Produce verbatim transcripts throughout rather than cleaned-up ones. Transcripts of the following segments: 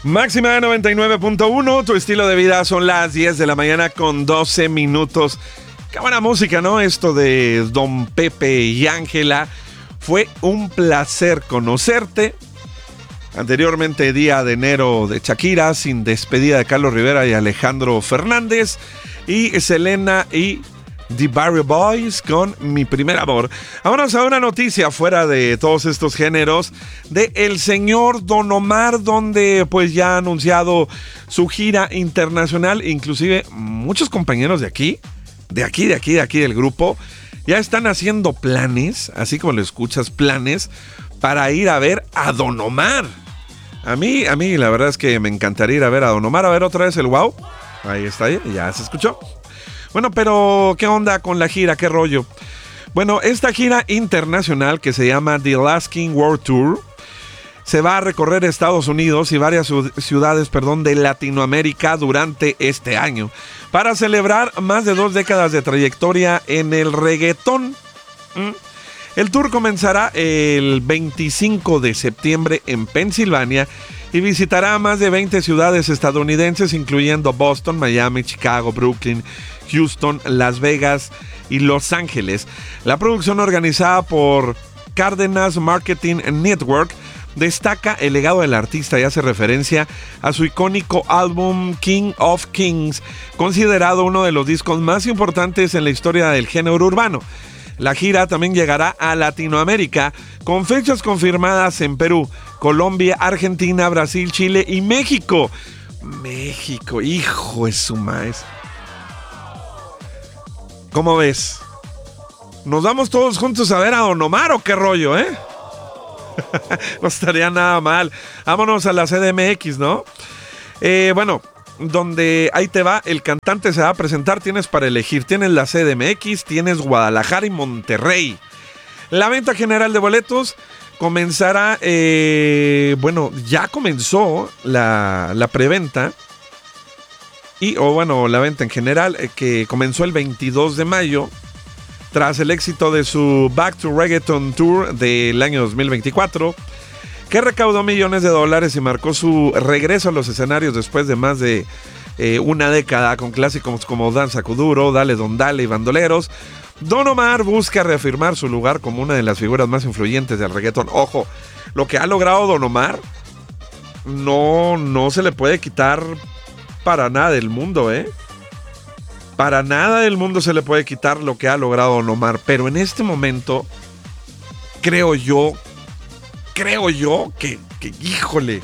Máxima noventa y nueve punto uno, tu estilo de vida. Son las diez de la mañana con doce minutos. Qué buena música, ¿no? Esto de Don Pepe y Ángela. Fue un placer conocerte. Anteriormente, día de enero de Shakira, sin despedida de Carlos Rivera y Alejandro Fernández. Y Selena y The Barrio Boys con Mi Primer Amor. Vámonos a una noticia fuera de todos estos géneros de el señor Don Omar, donde pues ya ha anunciado su gira internacional. Inclusive muchos compañeros de aquí, de aquí, de aquí, de aquí del grupo, ya están haciendo planes, así como lo escuchas, planes para ir a ver a Don Omar. A mí, a mí la verdad es que me encantaría ir a ver a Don Omar. A ver otra vez el wow. Ahí está, ya se escuchó. Bueno, pero ¿qué onda con la gira? ¿Qué rollo? Bueno, esta gira internacional que se llama The Last King World Tour se va a recorrer Estados Unidos y varias ciudades, perdón, de Latinoamérica durante este año para celebrar más de dos décadas de trayectoria en el reggaetón. ¿Mm? El tour comenzará el veinticinco de septiembre en Pensilvania y visitará más de veinte ciudades estadounidenses, incluyendo Boston, Miami, Chicago, Brooklyn, Houston, Las Vegas y Los Ángeles. La producción, organizada por Cárdenas Marketing Network, destaca el legado del artista y hace referencia a su icónico álbum King of Kings, considerado uno de los discos más importantes en la historia del género urbano. La gira también llegará a Latinoamérica con fechas confirmadas en Perú, Colombia, Argentina, Brasil, Chile y México. México, hijo de su maíz. ¿Cómo ves? ¿Nos vamos todos juntos a ver a Don Omar o qué rollo, eh? No estaría nada mal. Vámonos a la C D M X, ¿no? Eh, bueno, donde ahí te va, el cantante se va a presentar, tienes para elegir, tienes la C D M X, tienes Guadalajara y Monterrey. La venta general de boletos comenzará, eh, bueno, ya comenzó la, la preventa, y, o bueno, la venta en general, eh, que comenzó el veintidós de mayo, tras el éxito de su Back to Reggaeton Tour del año dos mil veinticuatro, que recaudó millones de dólares y marcó su regreso a los escenarios después de más de eh, una década, con clásicos como Danza Kuduro, Dale Don Dale y Bandoleros. Don Omar busca reafirmar su lugar como una de las figuras más influyentes del reggaetón. Ojo, lo que ha logrado Don Omar no, no se le puede quitar para nada del mundo, ¿eh? Para nada del mundo se le puede quitar lo que ha logrado Don Omar. Pero en este momento, creo yo, creo yo que, que híjole,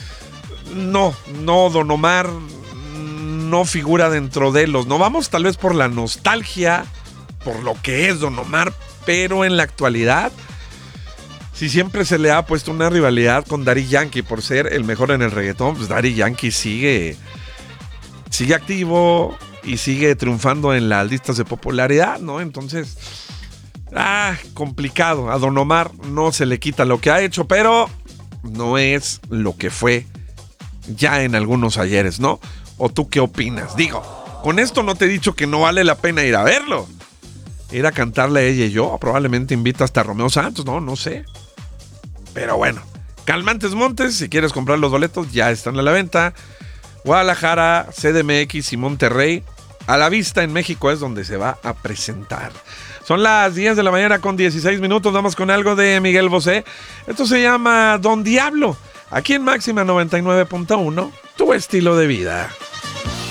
no, no, Don Omar no figura dentro de los. No vamos tal vez por la nostalgia, por lo que es Don Omar, pero en la actualidad, si siempre se le ha puesto una rivalidad con Daddy Yankee por ser el mejor en el reggaetón, pues Daddy Yankee sigue, sigue activo y sigue triunfando en las listas de popularidad, ¿no? Entonces, ah, complicado. A Don Omar no se le quita lo que ha hecho, pero no es lo que fue ya en algunos ayeres, ¿no? ¿O tú qué opinas? Digo, con esto no te he dicho que no vale la pena ir a verlo. Ir a cantarle a ella y yo, probablemente invita hasta a Romeo Santos, no, no sé. Pero bueno, Calmantes Montes, si quieres comprar los boletos, ya están a la venta. Guadalajara, C D M X y Monterrey, a la vista en México es donde se va a presentar. Son las diez de la mañana con dieciséis minutos, vamos con algo de Miguel Bosé. Esto se llama Don Diablo, aquí en Máxima noventa y nueve punto uno, tu estilo de vida.